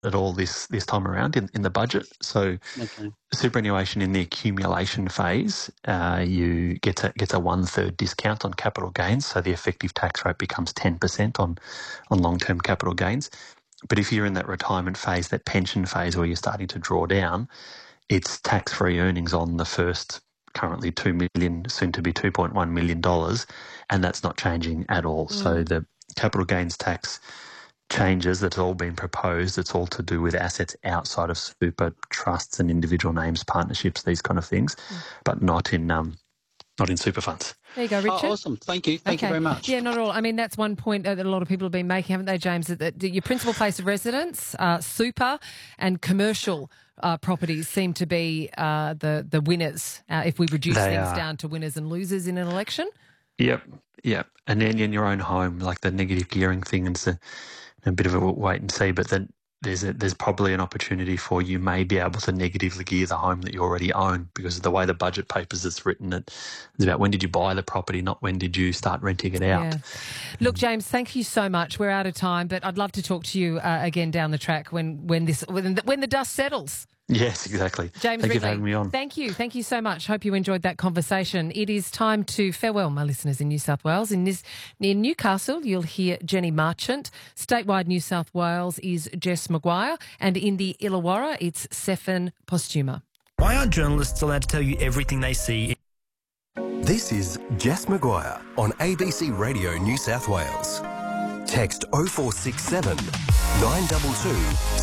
at all this time around in the budget. So Okay. superannuation in the accumulation phase, you gets a 1/3 discount on capital gains, so the effective tax rate becomes 10% on long-term capital gains. But if you're in that retirement phase, that pension phase where you're starting to draw down, it's tax-free earnings on the first currently $2 million, soon to be $2.1 million, and that's not changing at all. So the capital gains tax changes that's all been proposed, it's all to do with assets outside of super, trusts and individual names, partnerships, these kind of things, but not in super funds. There you go, Richard. Oh, awesome. Thank you. Thank you very much. Yeah, not at all. I mean, that's one point that a lot of people have been making, haven't they, James? That your principal place of residence, super and commercial properties seem to be the winners if we reduce things down to winners and losers in an election. Yep. And then in your own home, like the negative gearing thing, it's a bit of a wait and see, but then there's probably an opportunity for you may be able to negatively gear the home that you already own, because of the way the budget papers it's written, it's about when did you buy the property, not when did you start renting it out. Yeah. Look, James, thank you so much. We're out of time, but I'd love to talk to you again down the track when the dust settles. Yes, exactly. James Thank Ridley, you for having me on. Thank you so much. Hope you enjoyed that conversation. It is time to farewell my listeners in New South Wales. In Newcastle, you'll hear Jenny Marchant. Statewide New South Wales is Jess Maguire. And in the Illawarra, it's Stefan Postuma. Why aren't journalists allowed to tell you everything they see? This is Jess Maguire on ABC Radio New South Wales. Text 0467 922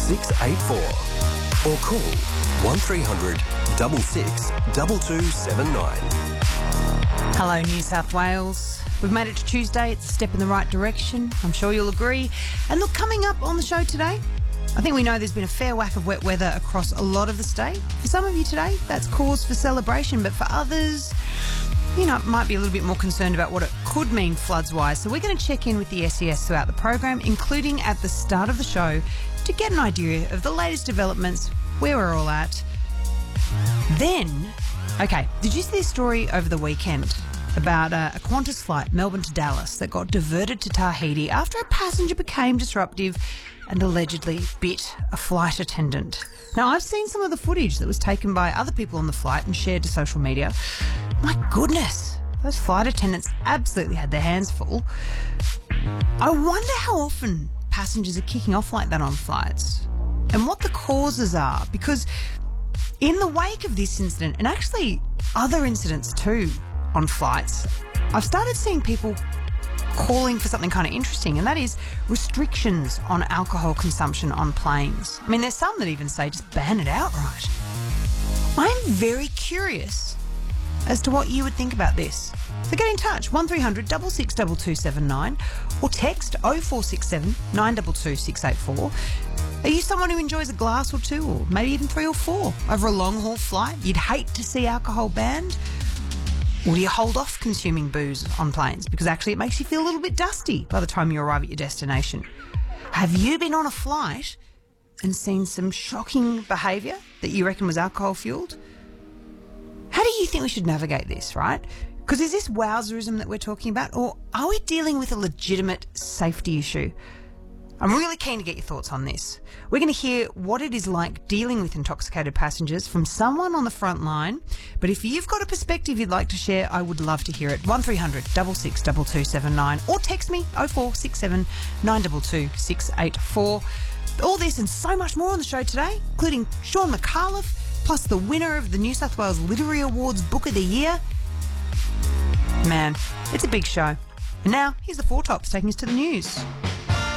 684 or call 1300 66 2279. Hello, New South Wales. We've made it to Tuesday. It's a step in the right direction. I'm sure you'll agree. And look, coming up on the show today, I think we know there's been a fair whack of wet weather across a lot of the state. For some of you today, that's cause for celebration, but for others, might be a little bit more concerned about what it could mean floods-wise. So we're going to check in with the SES throughout the program, including at the start of the show, to get an idea of the latest developments, where we're all at. Then, did you see this story over the weekend about a Qantas flight, Melbourne to Dallas, that got diverted to Tahiti after a passenger became disruptive and allegedly bit a flight attendant? Now, I've seen some of the footage that was taken by other people on the flight and shared to social media. My goodness, those flight attendants absolutely had their hands full. I wonder how often passengers are kicking off like that on flights and what the causes are, because in the wake of this incident, and actually other incidents too on flights, I've started seeing people calling for something kind of interesting, and that is restrictions on alcohol consumption on planes. I mean, there's some that even say just ban it outright. I'm very curious as to what you would think about this. So get in touch, 1300 66 2279 or text 0467 922 684. Are you someone who enjoys a glass or two, or maybe even 3 or 4 over a long-haul flight? You'd hate to see alcohol banned? Or do you hold off consuming booze on planes because actually it makes you feel a little bit dusty by the time you arrive at your destination? Have you been on a flight and seen some shocking behaviour that you reckon was alcohol-fuelled? How do you think we should navigate this, right? Because is this wowzerism that we're talking about, or are we dealing with a legitimate safety issue? I'm really keen to get your thoughts on this. We're going to hear what it is like dealing with intoxicated passengers from someone on the front line. But if you've got a perspective you'd like to share, I would love to hear it. 1300 66 2279 or text me 0467 922 684. All this and so much more on the show today, including Sean McAuliffe, plus the winner of the New South Wales Literary Awards Book of the Year. Man, it's a big show. And now, here's the Four Tops taking us to the news.